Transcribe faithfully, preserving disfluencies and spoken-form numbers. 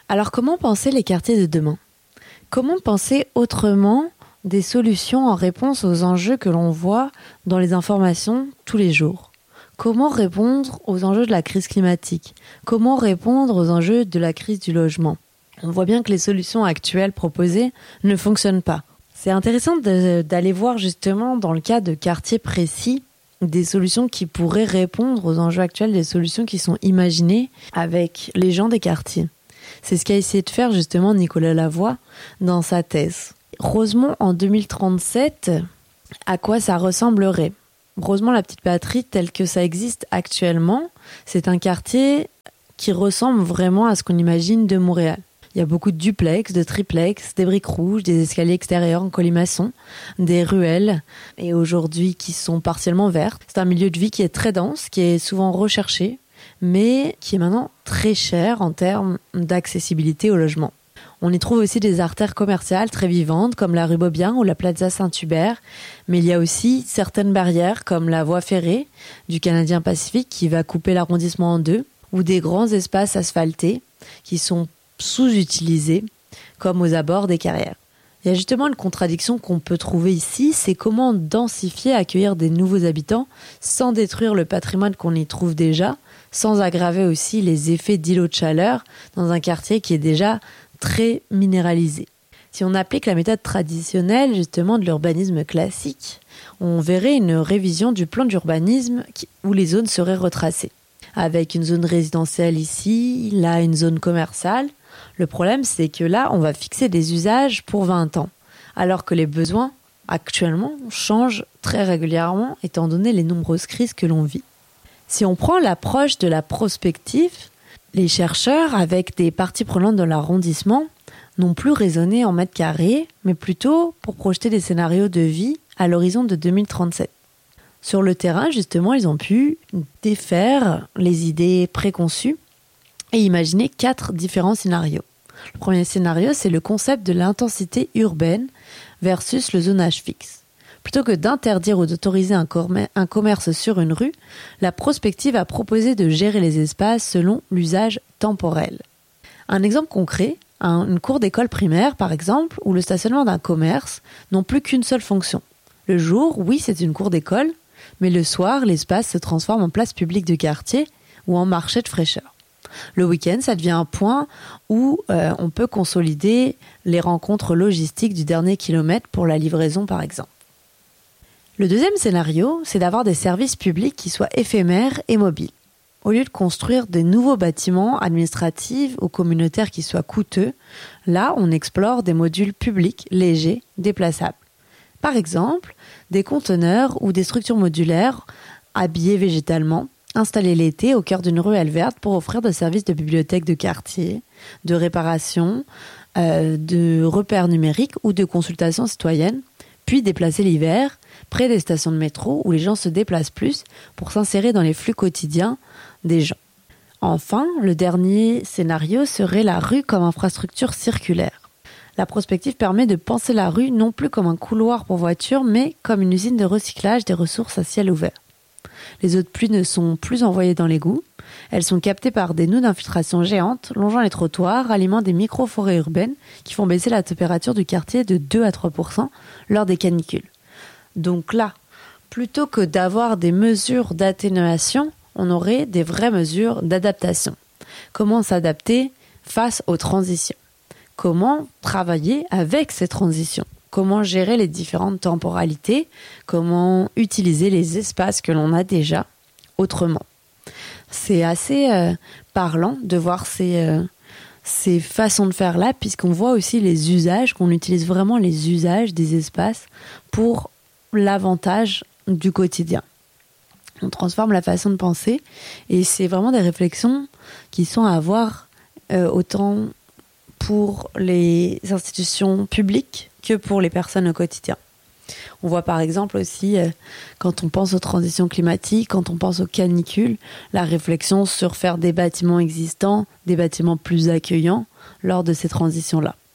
Alors comment penser les quartiers de demain ? Comment penser autrement des solutions en réponse aux enjeux que l'on voit dans les informations tous les jours ? Comment répondre aux enjeux de la crise climatique ? Comment répondre aux enjeux de la crise du logement ? On voit bien que les solutions actuelles proposées ne fonctionnent pas. C'est intéressant de, d'aller voir justement dans le cas de quartiers précis des solutions qui pourraient répondre aux enjeux actuels, des solutions qui sont imaginées avec les gens des quartiers. C'est ce qu'a essayé de faire justement Nicolas Lavoie dans sa thèse. Rosemont en deux mille trente-sept, à quoi ça ressemblerait ? Rosemont la petite patrie tel que ça existe actuellement, c'est un quartier qui ressemble vraiment à ce qu'on imagine de Montréal. Il y a beaucoup de duplex, de triplex, des briques rouges, des escaliers extérieurs en colimaçon, des ruelles, et aujourd'hui qui sont partiellement vertes. C'est un milieu de vie qui est très dense, qui est souvent recherché, mais qui est maintenant très cher en termes d'accessibilité au logement. On y trouve aussi des artères commerciales très vivantes, comme la rue Beaubien ou la Plaza Saint-Hubert, mais il y a aussi certaines barrières, comme la voie ferrée du Canadien Pacifique qui va couper l'arrondissement en deux, ou des grands espaces asphaltés qui sont sous-utilisés, comme aux abords des carrières. Il y a justement une contradiction qu'on peut trouver ici, c'est comment densifier, accueillir des nouveaux habitants sans détruire le patrimoine qu'on y trouve déjà, sans aggraver aussi les effets d'îlots de chaleur dans un quartier qui est déjà très minéralisé. Si on applique la méthode traditionnelle justement de l'urbanisme classique, on verrait une révision du plan d'urbanisme qui, où les zones seraient retracées. Avec une zone résidentielle ici, là une zone commerciale. Le problème, c'est que là, on va fixer des usages pour vingt ans, alors que les besoins, actuellement, changent très régulièrement, étant donné les nombreuses crises que l'on vit. Si on prend l'approche de la prospective, les chercheurs, avec des parties prenantes de l'arrondissement, n'ont plus raisonné en mètres carrés, mais plutôt pour projeter des scénarios de vie à l'horizon de deux mille trente-sept. Sur le terrain, justement, ils ont pu défaire les idées préconçues et imaginer quatre différents scénarios. Le premier scénario, c'est le concept de l'intensité urbaine versus le zonage fixe. Plutôt que d'interdire ou d'autoriser un, commer- un commerce sur une rue, la prospective a proposé de gérer les espaces selon l'usage temporel. Un exemple concret, un, une cour d'école primaire par exemple, ou le stationnement d'un commerce n'ont plus qu'une seule fonction. Le jour, oui, c'est une cour d'école, mais le soir, l'espace se transforme en place publique de quartier ou en marché de fraîcheur. Le week-end, ça devient un point où euh, on peut consolider les rencontres logistiques du dernier kilomètre pour la livraison par exemple. Le deuxième scénario, c'est d'avoir des services publics qui soient éphémères et mobiles. Au lieu de construire des nouveaux bâtiments administratifs ou communautaires qui soient coûteux, là, on explore des modules publics, légers, déplaçables. Par exemple, des conteneurs ou des structures modulaires habillées végétalement, installées l'été au cœur d'une ruelle verte pour offrir des services de bibliothèque de quartier, de réparation, euh, de repères numériques ou de consultation citoyenne, puis déplacer l'hiver près des stations de métro où les gens se déplacent plus pour s'insérer dans les flux quotidiens des gens. Enfin, le dernier scénario serait la rue comme infrastructure circulaire. La prospective permet de penser la rue non plus comme un couloir pour voitures, mais comme une usine de recyclage des ressources à ciel ouvert. Les eaux de pluie ne sont plus envoyées dans l'égout. Elles sont captées par des nœuds d'infiltration géantes longeant les trottoirs, alimentant des micro-forêts urbaines qui font baisser la température du quartier de deux à trois pour cent lors des canicules. Donc là, plutôt que d'avoir des mesures d'atténuation, on aurait des vraies mesures d'adaptation. Comment s'adapter face aux transitions ? Comment travailler avec ces transitions ? Comment gérer les différentes temporalités ? Comment utiliser les espaces que l'on a déjà autrement ? C'est assez euh, parlant de voir ces, euh, ces façons de faire là, puisqu'on voit aussi les usages, qu'on utilise vraiment les usages des espaces pour l'avantage du quotidien. On transforme la façon de penser et c'est vraiment des réflexions qui sont à avoir euh, autant pour les institutions publiques que pour les personnes au quotidien. On voit par exemple aussi, euh, quand on pense aux transitions climatiques, quand on pense aux canicules, la réflexion sur faire des bâtiments existants, des bâtiments plus accueillants lors de ces transitions-là.